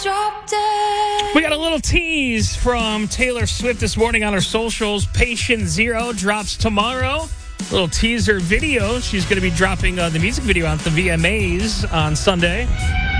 We got a little tease from Taylor Swift this morning on her socials. Patient Zero drops tomorrow. A little teaser video. She's going to be dropping the music video on the VMAs on Sunday.